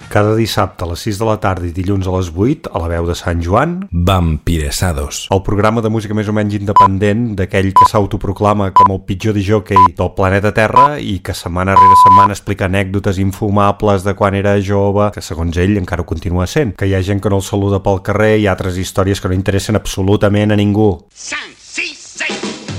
Cada dissabte a les 6 de la tarda i dilluns a les 8, a la veu de Sant Joan, Vampiresados. el programa de música més o menys independent d'aquell que s'autoproclama com el pitjor discjòquei del planeta Terra i que setmana rere setmana explica anècdotes infumables de quan era jove, que segons ell encara ho continua sent, que hi ha gent que no el saluda pel carrer i altres històries que no interessen absolutament a ningú. Sang!